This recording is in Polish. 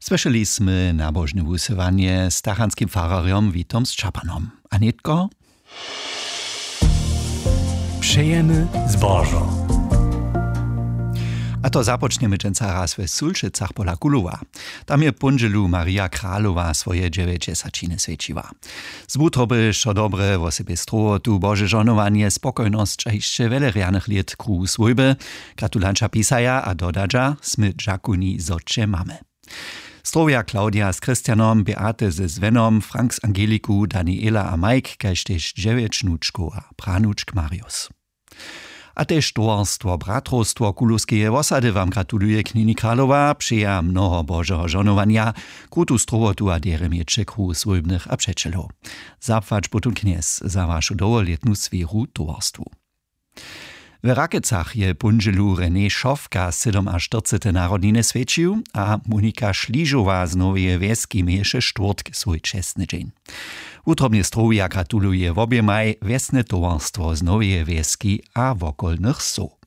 Słyszeliśmy nabożne wysywanie z tachanskim fararem Witom z Czapanom. Anitko? Přejemy zbożo. A to zapoczniemy dżęca raz w Sulczycach pola Kulowa. Tam je punżelu Maria Kralowa swoje 90 świeciła. Z butroby, co dobre, w osobie stroło tu Boże żonowanie, spokojność, a jeszcze wiele rianych lat kru swojby. Gratulanča pisaja a dodadża, smy dżakuni zocze mamy. Strowia Klaudia z Krystianom, Beate ze Svenom, Frank z Angeliku, Daniela a Mike, kaž tež 9 nučku a pranučk Marius. A tež towarstwo bratrostwo Kulowskie osady wam gratuluje knini Kralowa, przyja mnoho Bożego żonowania, krutu strowotu a deremiecze kru swojbnych a przeczelów. Zapłać potun kniez za waszu dowoletnu sferu towarstwu. W Rakecach je punżelu René Szofka 47. narodniny świecił, a Monika Szliżowa z Nowej Wieski miesze czwartk swój czesny dzień. Utrobnie Strowia gratuluje w obiemaj wiesne towarstwo z Nowej Wieski a wokolnych so.